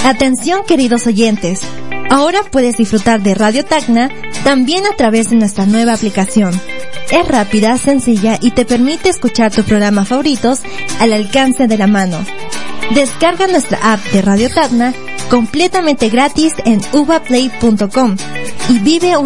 Atención, queridos oyentes. Ahora puedes disfrutar de Radio Tacna también a través de nuestra nueva aplicación. Es rápida, sencilla y te permite escuchar tus programas favoritos al alcance de la mano. Descarga nuestra app de Radio Tacna completamente gratis en uvaplay.com y vive un